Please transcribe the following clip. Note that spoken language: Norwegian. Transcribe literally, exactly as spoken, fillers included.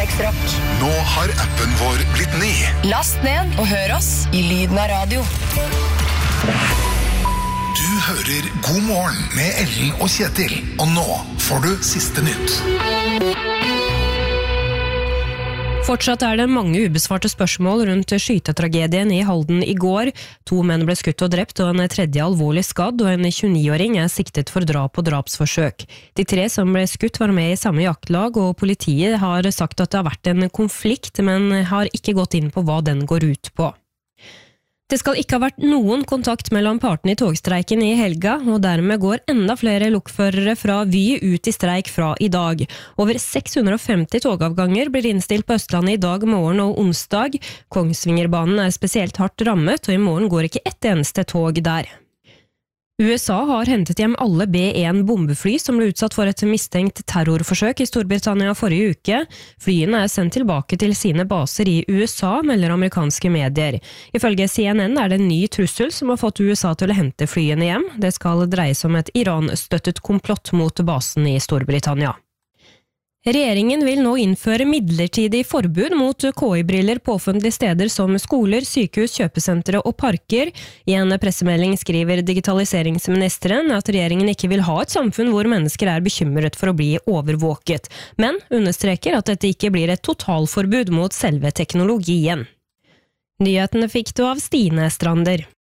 Urbex-rock. Nå har appen vår blitt ny. Last ned og hør oss i lyden av radio. Du hører God morgen med Ellen og Kjetil. Og nå får du siste nytt. Fortsatt er det mange ubesvarte spørsmål rundt skytetragedien i Halden i går. To menn ble skutt og drept, og en tredje alvorlig skadd, og en tjueni-åring er siktet for drap og drapsforsøk. De tre som ble skutt var med i samme jaktlag, og politiet har sagt at det har vært en konflikt, men har ikke gått inn på hva den går ut på. Det skal ikke ha vært noen kontakt mellom partene i togstreiken i helga, og dermed går enda flere lokførere fra Vy ut i streik fra i dag. Over seks hundre og femti togavganger blir innstilt på Østlandet i dag, morgen og onsdag. Kongsvingerbanen er spesielt hardt rammet, og i morgen går ikke ett eneste tog der. U S A har hentet hjem alle B en bombefly som ble utsatt for et mistenkt terrorforsøk i Storbritannia forrige uke. Flyene er sendt tilbake til sine baser i U S A, melder amerikanske medier. Ifølge C N N er det en ny trussel som har fått U S A til å hente flyene hjem. Det skal dreie seg om et Iran-støttet komplott mot basen i Storbritannia. Regjeringen vil nå innføre midlertidig forbud mot K I-briller på offentlige steder som skoler, sykehus, kjøpesentre og parker. I en pressemelding skriver digitaliseringsministeren at regjeringen ikke vil ha et samfunn hvor mennesker er bekymret for å bli overvåket, men understreker at dette ikke blir et totalforbud mot selve teknologien. Nyhetene fikk du av Stine Strander.